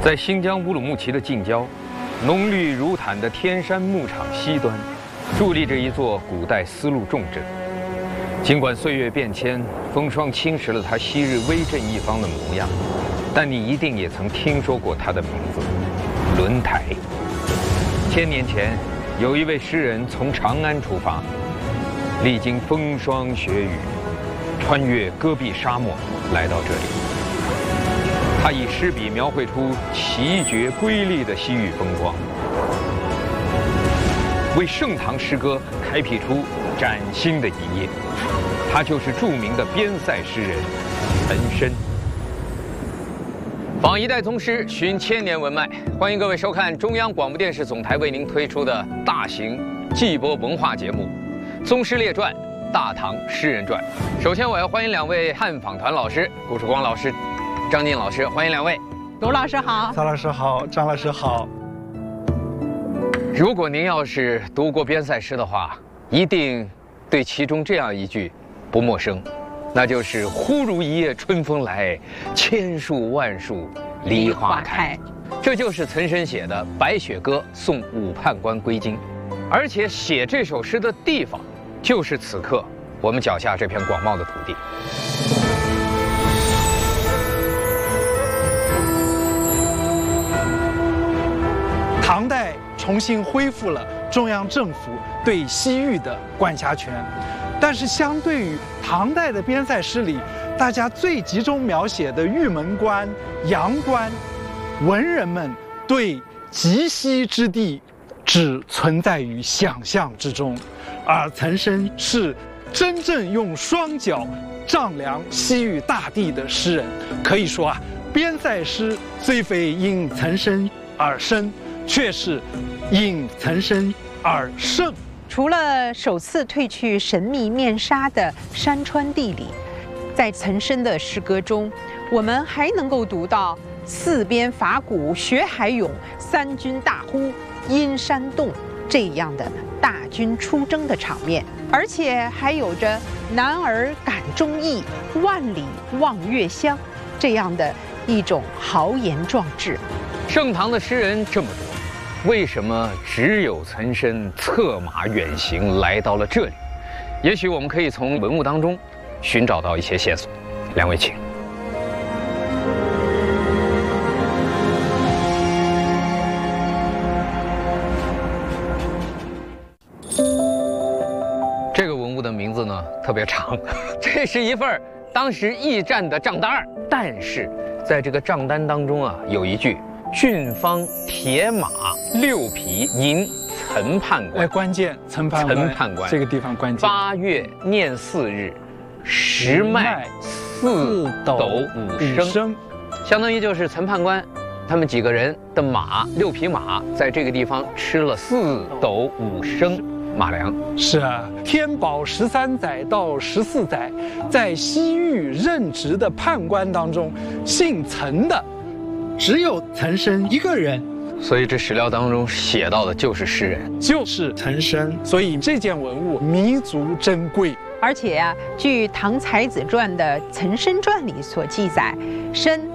在新疆乌鲁木齐的近郊，浓绿如毯的天山牧场西端，伫立着一座古代丝路重镇。尽管岁月变迁，风霜侵蚀了它昔日威震一方的模样，但你一定也曾听说过它的名字——轮台。1000年前，有一位诗人从长安出发，历经风霜雪雨，穿越戈壁沙漠，来到这里。他以诗笔描绘出奇绝瑰丽的西域风光，为盛唐诗歌开辟出崭新的一页。他就是著名的边塞诗人岑参。访一代宗师，寻千年文脉，欢迎各位收看中央广播电视总台为您推出的大型季播文化节目《宗师列传·大唐诗人传》。首先，我要欢迎2位汉访团老师，顾曙光老师、张晋老师，欢迎2位。 卢老师好， 曹老师好，张老师好。 如果您要是读过边塞诗的话，一定对其中这样一句不陌生，那就是“忽如一夜春风来，千树万树梨花开”。这就是岑参写的《白雪歌送武判官归京》，而且写这首诗的地方，就是此刻我们脚下这片广袤的土地。 唐代重新恢复了中央政府对西域的管辖权，但是相对于唐代的边塞诗里，大家最集中描写的玉门关、阳关，文人们对极西之地只存在于想象之中，而岑参是真正用双脚丈量西域大地的诗人。可以说边塞诗虽非因岑参而生，却是因岑参而盛。 除了首次褪去神秘面纱的山川地理，在岑参的诗歌中，我们还能够读到四边伐鼓血海涌，三军大呼阴山动这样的大军出征的场面，而且还有着男儿感忠义，万里望月乡这样的一种豪言壮志。 盛唐的诗人这么多，为什么只有岑参策马远行来到了这里？也许我们可以从文物当中寻找到一些线索。2位请。这个文物的名字呢特别长，这是一份当时驿站的账单，但是在这个账单当中有一句“郡方铁马6匹迎岑判官”。 关键岑判官这个地方关键。 8月念4日，时麦4斗5升，相当于就是岑判官他们几个人的马6匹马在这个地方吃了4斗5升马粮。 是天宝13载到14载，在西域任职的判官当中，姓岑的只有岑参一个人， 所以这史料当中写到的就是诗人， 就是岑参。所以这件文物弥足珍贵。 而且据《唐才子传》的《岑参传》里所记载，参